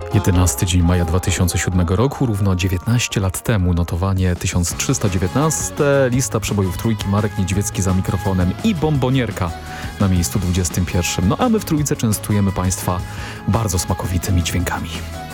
11 dzień maja 2007 roku, równo 19 lat temu, notowanie 1319, lista przebojów trójki, Marek Niedźwiecki za mikrofonem i Bombonierka na miejscu 21. No a my w trójce częstujemy Państwa bardzo smakowitymi dźwiękami.